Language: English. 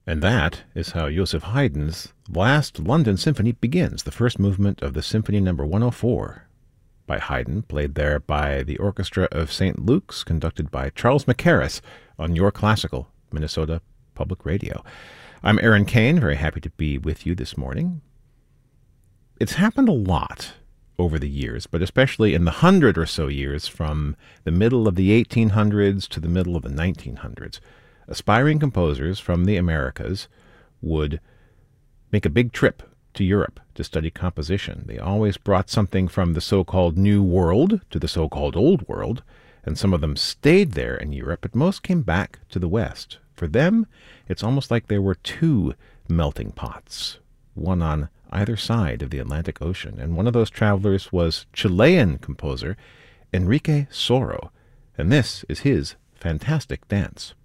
And that is how Joseph Haydn's last London Symphony begins, the first movement of the Symphony Number 104 by Haydn, played there by the Orchestra of St. Luke's, conducted by Charles Mackerras on Your Classical, Minnesota Public Radio. I'm Aaron Kane, very happy to be with you this morning. It's happened a lot over the years, but especially in the 100 or so years from the middle of the 1800s to the middle of the 1900s. Aspiring composers from the Americas would make a big trip to Europe to study composition. They always brought something from the so-called New World to the so-called Old World, and some of them stayed there in Europe, but most came back to the West. For them, it's almost like there were two melting pots, one on either side of the Atlantic Ocean, and one of those travelers was Chilean composer Enrique Soro, and this is his fantastic dance.